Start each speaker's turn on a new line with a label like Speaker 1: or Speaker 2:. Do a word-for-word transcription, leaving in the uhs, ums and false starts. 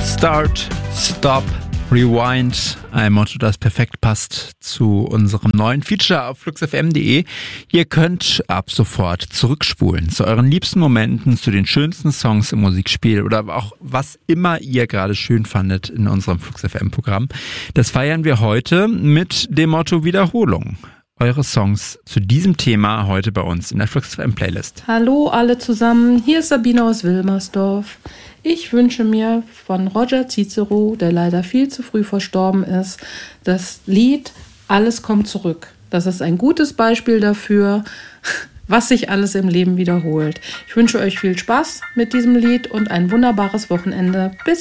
Speaker 1: Start, Stop, Rewind. Ein Motto, das perfekt passt zu unserem neuen Feature auf flux f m punkt d e. Ihr könnt ab sofort zurückspulen zu euren liebsten Momenten, zu den schönsten Songs im Musikspiel oder auch was immer ihr gerade schön fandet in unserem Flux F M-Programm. Das feiern wir heute mit dem Motto Wiederholung. Eure Songs zu diesem Thema heute bei uns in der Flux F M Playlist.
Speaker 2: Hallo alle zusammen, hier ist Sabine aus Wilmersdorf. Ich wünsche mir von Roger Cicero, der leider viel zu früh verstorben ist, das Lied Alles kommt zurück. Das ist ein gutes Beispiel dafür, was sich alles im Leben wiederholt. Ich wünsche euch viel Spaß mit diesem Lied und ein wunderbares Wochenende. Bis